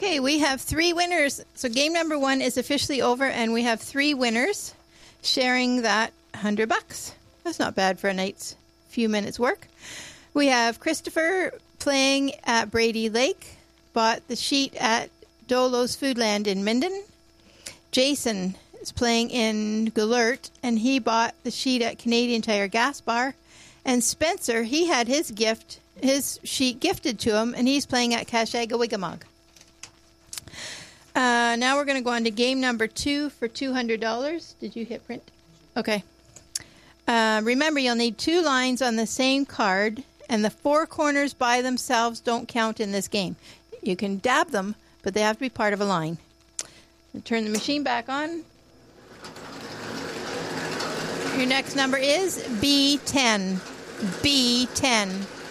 Okay, we have 3 winners. So game number 1 is officially over, and we have 3 winners sharing that $100. That's not bad for a night's few minutes work. We have Christopher playing at Brady Lake, bought the sheet at Dolo's Foodland in Minden. Jason is playing in Gellert, and he bought the sheet at Canadian Tire Gas Bar. And Spencer, he had his sheet gifted to him, and he's playing at Kashaga-Wigamog. Now we're going to go on to game number 2 for $200. Did you hit print? Okay. Remember, you'll need 2 lines on the same card, and the 4 corners by themselves don't count in this game. You can dab them, but they have to be part of a line. I'll turn the machine back on. Your next number is B10. B10.